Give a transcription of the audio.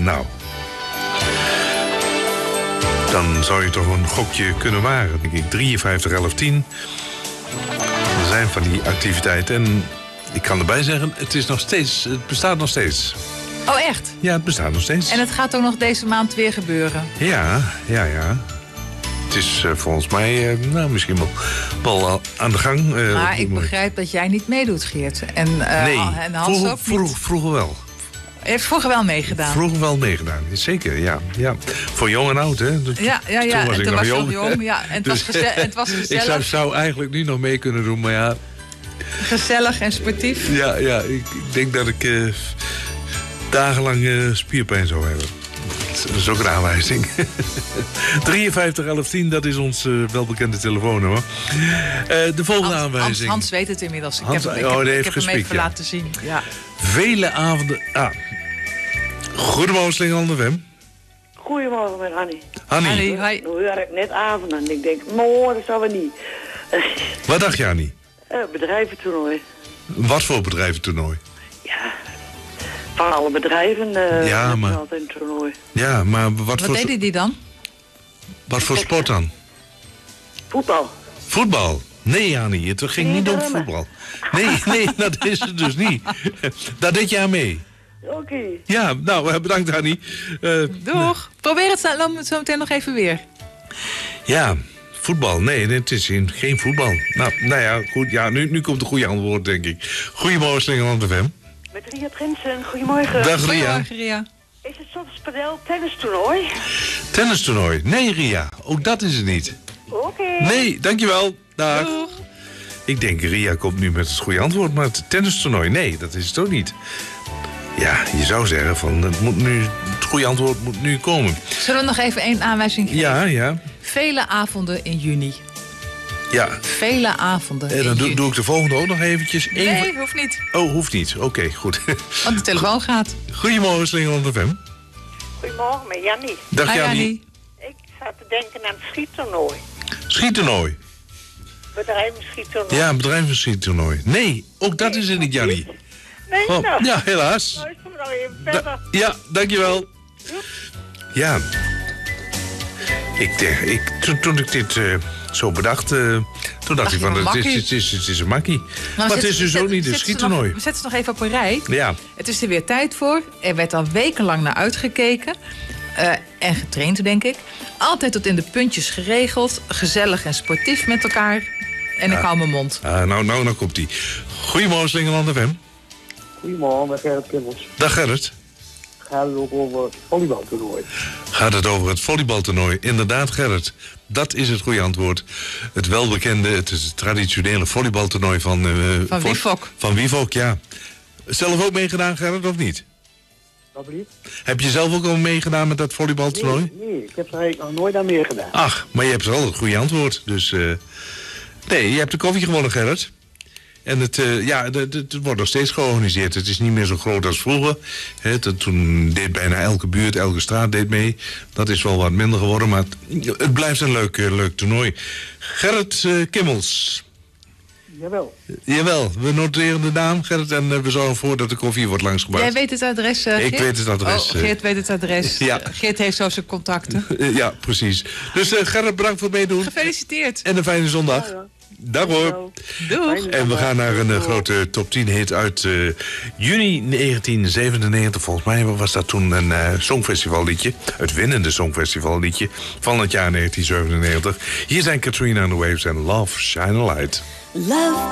Nou, dan zou je toch een gokje kunnen wagen, denk ik. 53, 11, 10. Er zijn van die activiteiten. En ik kan erbij zeggen, het bestaat nog steeds. Oh, echt? Ja, het bestaat nog steeds. En het gaat ook nog deze maand weer gebeuren? Ja. Het is volgens mij misschien wel aan de gang. Maar ik begrijp dat jij niet meedoet, Geert. Nee, en Hans ook niet. Vroeger wel. Je hebt vroeger wel meegedaan? Vroeger wel meegedaan, zeker, ja. Voor jong en oud, hè. Ja. Toen was ik nog jong. Ja. En het was gezellig. Ik zou eigenlijk nu nog mee kunnen doen, maar ja. Gezellig en sportief? Ja, ik denk dat ik dagenlang spierpijn zou hebben. Dat is ook een aanwijzing. 53 11 10, dat is ons welbekende telefoonnummer. De volgende aanwijzing. Hans weet het inmiddels. Ik heb hem even laten zien. Ja. Vele avonden. Goedemorgen, Slingerland FM. Goedemorgen met Annie. Annie. Hi. Nu hoor ik net avond en ik denk, dat zou we niet. Wat dacht je, Annie? Bedrijventoernooi. Wat voor bedrijventoernooi? Ja, van alle bedrijven maar altijd een toernooi. Ja, maar wat deden die dan? Wat voor sport dan? Voetbal. Voetbal? Nee, Annie, het ging niet om voetbal. Nee, dat is het dus niet. Daar deed je aan mee. Oké. Ja, nou, bedankt, Annie. Doeg. Probeer het zo meteen nog even weer. Ja, voetbal. Nee, het is geen voetbal. Nou ja, goed. Ja, nu komt een goede antwoord, denk ik. Goedemorgen, Slingerland FM. Met Ria Prinsen, goedemorgen. Dag, Ria. Goedemorgen, Ria. Is het soms padel tennistoernooi? Tennistoernooi? Nee, Ria. Ook dat is het niet. Oké. Nee, dankjewel. Dag. Doeg. Ik denk, Ria komt nu met het goede antwoord, maar het tennistoernooi, nee, dat is het ook niet. Ja, je zou zeggen van, het goede antwoord moet nu komen. Zullen we nog even één aanwijzing geven? Ja. Vele avonden in juni. Ja. Vele avonden En dan in juni. doe ik de volgende ook nog eventjes. Nee, hoeft niet. Oh, hoeft niet. Oké, goed. Want de telefoon gaat. Goedemorgen, Slingerland FM. Goedemorgen, met Jannie. Dag, Hi, Jannie. Ik zat te denken aan het schiettoernooi. Schiettoernooi. Bedrijvenschiettoernooi. Ja, bedrijvenschiettoernooi. Nee, ook dat is het niet, Jannie. Nee, Oh, nou. ja, helaas. Nou, ik kom nog even verder. Ja, dankjewel. Ja. Toen ik dit zo bedacht, toen dacht ik van, het is een makkie. Maar het is dus ook niet een schiettoernooi. We zetten ze nog even op een rij. Ja. Het is er weer tijd voor. Er werd al wekenlang naar uitgekeken. En getraind, denk ik. Altijd tot in de puntjes geregeld. Gezellig en sportief met elkaar. En ik hou mijn mond. Nou komt ie. Goedemorgen, Slingerland FM. Goedemorgen, met Gerrit Kimmels. Dag, Gerrit. Gaat het ook over het volleybaltoernooi? Gaat het over het volleybaltoernooi? Inderdaad, Gerrit. Dat is het goede antwoord. Het welbekende, het is het traditionele volleybaltoernooi van Wifok. Van Wifok, ja. Zelf ook meegedaan, Gerrit, of niet? Wat lief? Heb je zelf ook al meegedaan met dat volleybaltoernooi? Nee, ik heb er eigenlijk nog nooit aan meer gedaan. Ach, maar je hebt wel het goede antwoord. Dus nee, je hebt de koffie gewonnen, Gerrit. En het wordt nog steeds georganiseerd. Het is niet meer zo groot als vroeger. Toen deed bijna elke buurt, elke straat deed mee. Dat is wel wat minder geworden, maar het blijft een leuk toernooi. Gerrit Kimmels. Jawel, we noteren de naam, Gerrit, en we zorgen ervoor dat de koffie wordt langsgebracht. Jij weet het adres, Geert? Ik weet het adres. Geert weet het adres. Ja. Geert heeft zo zijn contacten. Ja, precies. Dus Gerrit, bedankt voor het meedoen. Gefeliciteerd. En een fijne zondag. Ja. Dag hoor. Doeg. En we gaan naar een grote top 10 hit uit juni 1997. Volgens mij was dat toen een songfestivalliedje. Het winnende songfestivalliedje van het jaar 1997. Hier zijn Katrina and the Waves en Love Shine a Light. Love